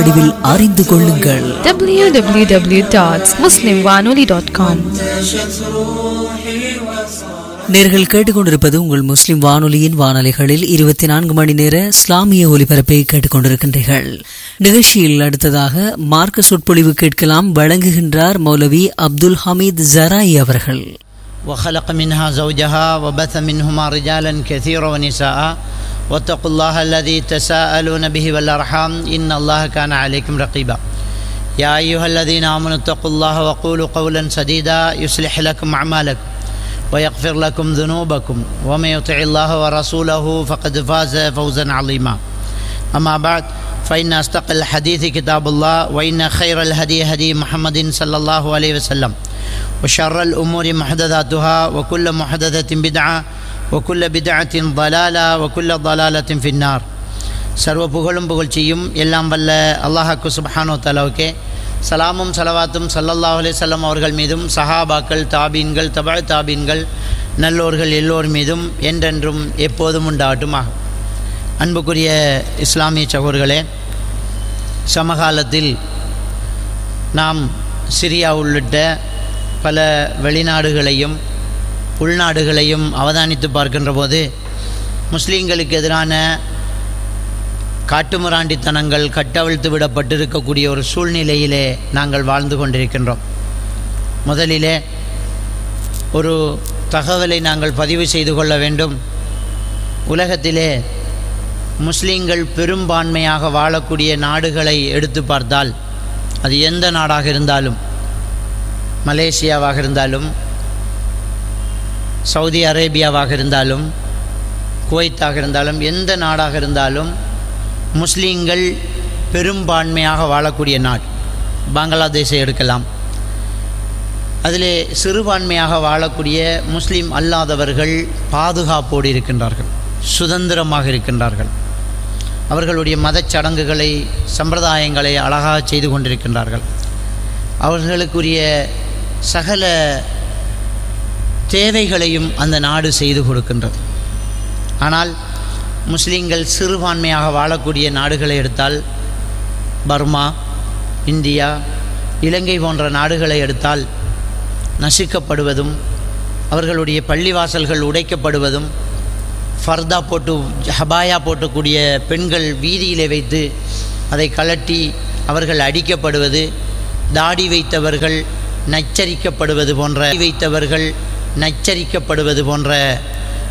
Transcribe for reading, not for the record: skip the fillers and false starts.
வடிவில் அறிந்து கொள்ளுங்கள். www.muslimwanoli.com. நேர்கள் கேட்டுக்கொண்டிருப்பது உங்கள் முஸ்லிம் வானொலியின் வானொலிகளில் 24 மணி நேர இஸ்லாமிய ஒலிபரப்பை கேட்டுக்கொண்டிருக்கின்றீர்கள். நிகழ்ச்சியில் அடுத்ததாக மார்க்க சொற்பொழிவு கேட்கலாம். வழங்குகின்றார் மௌலவி அப்துல் ஹமீத் ஜராயி அவர்கள். وخلق منها زوجها وبث منهما رجالا كثيرا ونساء واتقوا الله الذي تساءلون به والأرحام إن الله كان عليكم رقيبا يا أيها الذين آمنوا اتقوا الله وقولوا قولا سديدا يصلح لكم أعمالكم ويغفر لكم ذنوبكم ومن يطع الله ورسوله فقد فاز فوزا عظيما أما بعد فإن أصدق الحديث كتاب الله وإن خير الهدي هدي محمد صلى الله عليه وسلم وشر الأمور محدثاتها وكل محدثة بدعة وكل بدعة ضلالة وكل ضلالة في النار. சர்வ புகழும் புகழ்ச்சியும் எல்லாம் வல்ல அல்லாஹ்வுக்கு சுப்ஹானஹு வ தஆலாவுக்கே சலாமும் ஸலவாத்தும் ஸல்லல்லாஹு அலைஹி வஸல்லம் அவர்கள் மீதும் சஹாபாக்கள் தாபீன்கள் தபஅ தாபீன்கள் நல்லோர்கள் எல்லோர் மீதும் என்றென்றும் எப்போதும் உண்டாகட்டுமாக. அன்புக்குரிய இஸ்லாமிய சகோதரர்களே, சமகாலத்தில் நாம் சிரியா உள்ளிட்ட பல வெளிநாடுகளையும் உள்நாடுகளையும் அவதானித்து பார்க்கின்ற போது முஸ்லீம்களுக்கு எதிரான காட்டுமிராண்டித்தனங்கள் கட்டவிழ்த்து விடப்பட்டிருக்கக்கூடிய ஒரு சூழ்நிலையிலே நாங்கள் வாழ்ந்து கொண்டிருக்கின்றோம். முதலிலே ஒரு தகவலை நாங்கள் பதிவு செய்து கொள்ள வேண்டும். உலகத்திலே முஸ்லீம்கள் பெரும்பான்மையாக வாழக்கூடிய நாடுகளை எடுத்து பார்த்தால், அது எந்த நாடாக இருந்தாலும், மலேசியாவாக இருந்தாலும், சவுதி அரேபியாவாக இருந்தாலும், குவைத்தாக இருந்தாலும், எந்த நாடாக இருந்தாலும் முஸ்லீம்கள் பெரும்பான்மையாக வாழக்கூடிய நாடு. பங்களாதேஷை எடுக்கலாம். அதிலே சிறுபான்மையாக வாழக்கூடிய முஸ்லீம் அல்லாதவர்கள் பாதுகாப்போடு இருக்கின்றார்கள், சுதந்திரமாக இருக்கின்றார்கள். அவர்களுடைய மதச்சடங்குகளை சம்பிரதாயங்களை அழகாக செய்து கொண்டிருக்கின்றார்கள். அவர்களுக்குரிய சகல தேவைகளையும் அந்த நாடு செய்து கொடுக்கின்றது. ஆனால் முஸ்லீம்கள் சிறுபான்மையாக வாழக்கூடிய நாடுகளை எடுத்தால், பர்மா, இந்தியா, இலங்கை போன்ற நாடுகளை எடுத்தால் நசுக்கப்படுவதும், அவர்களுடைய பள்ளிவாசல்கள் உடைக்கப்படுவதும், ஃபர்தா போட்டு ஹபாயா போட்டக்கூடிய பெண்கள் வீதியிலே வைத்து அதை கலட்டி அவர்கள் அடிக்கப்படுவது, தாடி வைத்தவர்கள் நச்சரிக்கப்படுவது போன்ற